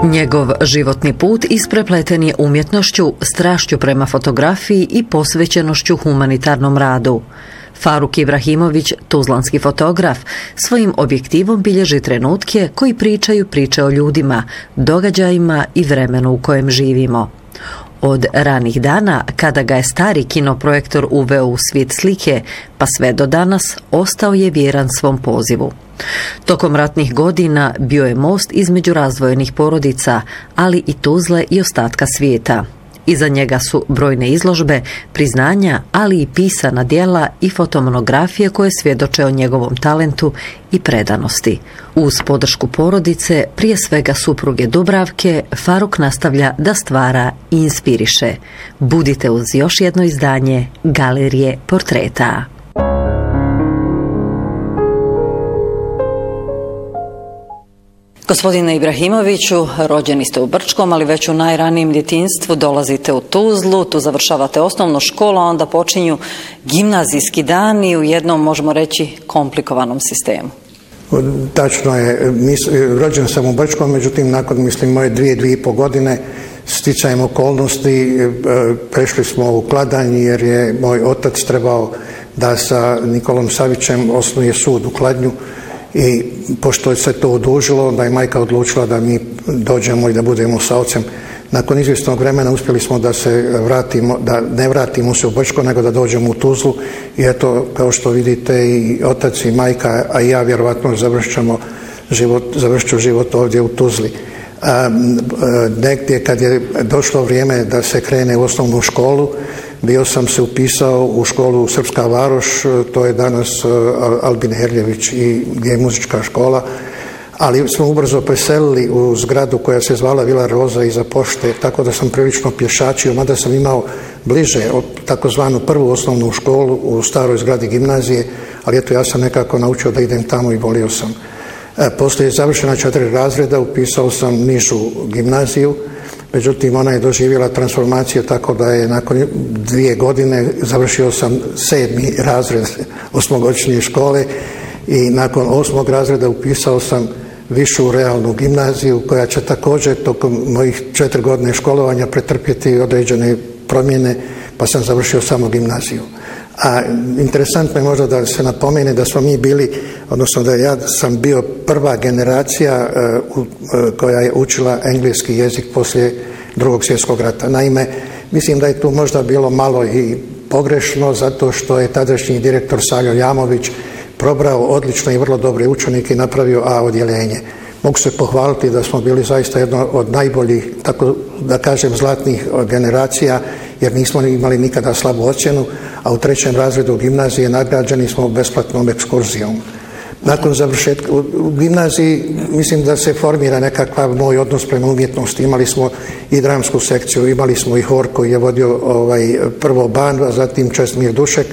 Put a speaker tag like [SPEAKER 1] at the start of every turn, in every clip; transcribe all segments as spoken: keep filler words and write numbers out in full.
[SPEAKER 1] Njegov životni put isprepleten je umjetnošću, strašću prema fotografiji i posvećenošću humanitarnom radu. Faruk Ibrahimović, tuzlanski fotograf, svojim objektivom bilježi trenutke koji pričaju priče o ljudima, događajima i vremenu u kojem živimo. Od ranih dana, kada ga je stari kinoprojektor uveo u svijet slike, pa sve do danas, ostao je vjeran svom pozivu. Tokom ratnih godina bio je most između razdvojenih porodica, ali i Tuzle i ostatka svijeta. Iza njega su brojne izložbe, priznanja, ali i pisana djela i fotomonografije koje svjedoče o njegovom talentu i predanosti. Uz podršku porodice, prije svega supruge Dubravke, Faruk nastavlja da stvara i inspiriše. Budite uz još jedno izdanje Galerije portreta. Gospodine Ibrahimoviću, rođeni ste u Brčkom, ali već u najranijem djetinjstvu dolazite u Tuzlu, tu završavate osnovnu školu, a onda počinju gimnazijski dani u jednom, možemo reći, komplikovanom sistemu.
[SPEAKER 2] Tačno je, rođen sam u Brčkom, međutim, nakon, mislim, moje dvije, dvije i po godine, sticajem okolnosti, prešli smo u Kladanj, jer je moj otac trebao da sa Nikolom Savićem osnuje sud u Kladnju. I pošto se to odužilo, da je majka odlučila da mi dođemo i da budemo sa ocem. Nakon izvjesnog vremena uspjeli smo da se vratimo, da ne vratimo se u Brčko, nego da dođemo u Tuzlu. I eto, kao što vidite, i otac i majka, a i ja vjerovatno završćemo život, završću život ovdje u Tuzli. A, negdje kad je došlo vrijeme da se krene u osnovnu školu, bio sam se upisao u školu Srpska Varoš, to je danas Albin Herljević i gdje je muzička škola, ali smo ubrzo preselili u zgradu koja se zvala Vila Roza iza pošte, tako da sam prilično pješačio, mada sam imao bliže takozvanu prvu osnovnu školu u staroj zgradi gimnazije, ali eto ja sam nekako naučio da idem tamo i volio sam. E, poslije završena četiri razreda upisao sam nižu gimnaziju, međutim ona je doživjela transformaciju tako da je nakon dvije godine završio sam sedmi razred osmogodišnje škole i nakon osmog razreda upisao sam višu realnu gimnaziju koja će također tokom mojih četiri godine školovanja pretrpjeti određene promjene, pa sam završio samo gimnaziju. A interesantno je možda da se napomene da smo mi bili, odnosno da ja sam bio prva generacija uh, uh, koja je učila engleski jezik poslije drugog svjetskog rata. Naime, mislim da je tu možda bilo malo i pogrešno zato što je tadašnji direktor Saljo Jamović probrao odlične i vrlo dobre učenike i napravio A odjeljenje. Mogu se pohvaliti da smo bili zaista jedno od najboljih, tako da kažem, zlatnih generacija, jer nismo imali nikada slabu ocjenu, a u trećem razredu gimnazije nagrađeni smo besplatnom ekskurzijom. Nakon završetka u gimnaziji, mislim da se formira nekakav moj odnos prema umjetnosti. Imali smo i dramsku sekciju, imali smo i hor koji je vodio ovaj, prvo Ban, a zatim Čestmir Dušek.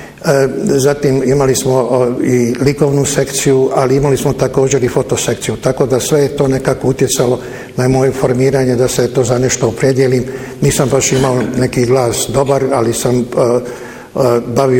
[SPEAKER 2] Zatim imali smo i likovnu sekciju, ali imali smo također i fotosekciju, tako da sve je to nekako utjecalo na moje formiranje da se to za nešto opredijelim. Nisam baš imao neki glas dobar, ali sam uh, uh, bavio